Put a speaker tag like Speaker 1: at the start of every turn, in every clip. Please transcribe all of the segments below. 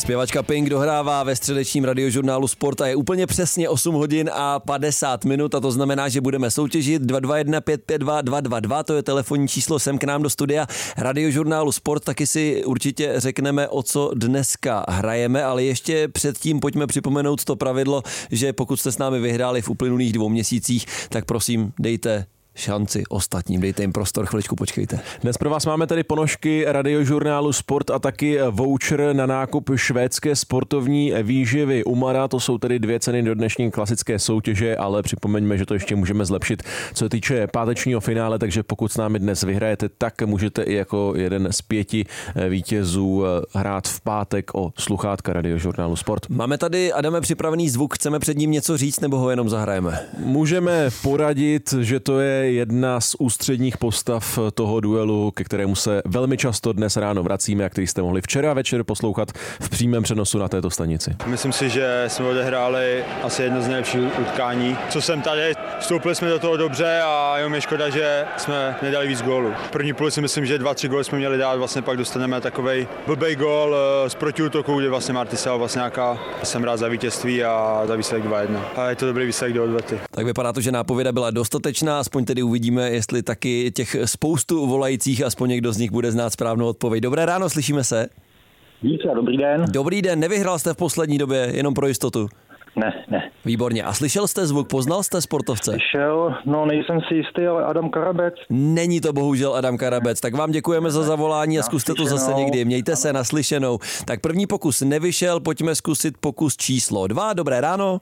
Speaker 1: Zpěvačka Pink dohrává ve středečním radiožurnálu Sport a je úplně přesně 8 hodin a 50 minut a to znamená, že budeme soutěžit 221 552 222, to je telefonní číslo sem k nám do studia radiožurnálu Sport, taky si určitě řekneme, o co dneska hrajeme, ale ještě předtím pojďme připomenout to pravidlo, že pokud jste s námi vyhráli v uplynulých 2 měsících, tak prosím dejte šanci ostatním, dejte jim prostor, chviličku počkejte.
Speaker 2: Dnes pro vás máme tedy ponožky radiožurnálu Sport a taky voucher na nákup švédské sportovní výživy Umara, to jsou tedy 2 ceny do dnešní klasické soutěže, ale připomeňme, že to ještě můžeme zlepšit, co se týče pátečního finále, takže pokud s námi dnes vyhrajete, tak můžete i jako jeden z 5 vítězů hrát v pátek o sluchátka radiožurnálu Sport.
Speaker 1: Máme tady, Adame, připravený zvuk, chceme před ním něco říct nebo ho jenom zahrajeme?
Speaker 2: Můžeme poradit, že to je jedna z ústředních postav toho duelu, ke kterému se velmi často dnes ráno vracíme a který jste mohli včera večer poslouchat v přímém přenosu na této stanici.
Speaker 3: Myslím si, že jsme odehráli asi jedno z nejlepších utkání. Co jsem tady, vstoupili jsme do toho dobře a jenom je škoda, že jsme nedali víc gólů. V první půli si myslím, že 2-3 góly jsme měli dát, vlastně pak dostaneme takovej blbej gól z protiútoku, kde vlastně Martisel vlastně nějaká, jsem rád za vítězství a za výsledek 2-1. A je to dobrý výsledek do odvety.
Speaker 1: Tak vypadá to, že nápověda byla dostatečná, aspoň tedy uvidíme, jestli taky těch spoustu volajících, aspoň někdo z nich bude znát správnou odpověď. Dobré ráno, slyšíme se?
Speaker 4: Díky, dobrý den.
Speaker 1: Dobrý den, nevyhrál jste v poslední době, jenom pro jistotu?
Speaker 4: Ne.
Speaker 1: Výborně. A slyšel jste zvuk, poznal jste sportovce?
Speaker 4: Slyšel, no nejsem si jistý, ale Adam Karabec.
Speaker 1: Není to bohužel Adam Karabec, tak vám děkujeme za zavolání a zkuste to zase někdy. Mějte se, naslyšenou. Tak první pokus nevyšel, pojďme zkusit pokus číslo 2. Dobré ráno.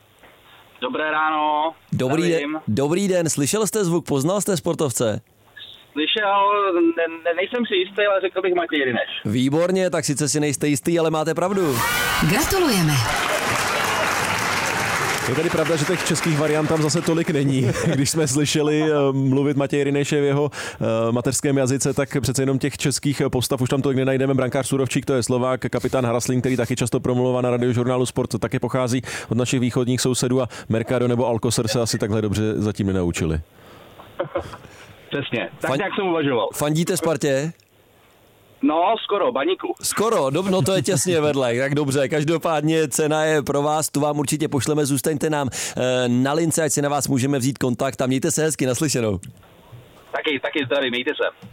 Speaker 5: Dobré ráno.
Speaker 1: Dobrý den, slyšel jste zvuk, poznal jste sportovce?
Speaker 5: Slyšel, nejsem si jistý, ale řekl bych Matěj Rineš.
Speaker 1: Výborně, tak sice si nejste jistý, ale máte pravdu.
Speaker 6: Gratulujeme.
Speaker 2: Je tady pravda, že těch českých variant tam zase tolik není. Když jsme slyšeli mluvit Matěj Rineše v jeho mateřském jazyce, tak přece jenom těch českých postav už tam tolik nenajdeme. Brankář Surovčík, to je Slovák, kapitán Haraslín, který taky často promluvá na radiožurnálu Sport, taky pochází od našich východních sousedů a Mercado nebo Alcocer se asi takhle dobře zatím nenaučili.
Speaker 5: Přesně, tak jak jsem uvažoval.
Speaker 1: Fandíte Spartě?
Speaker 5: No, skoro, Baníku.
Speaker 1: Skoro, no to je těsně vedle, tak dobře, každopádně cena je pro vás, tu vám určitě pošleme, zůstaňte nám na lince, ať si na vás můžeme vzít kontakt a mějte se hezky, naslyšenou.
Speaker 5: Taky zdraví, mějte se.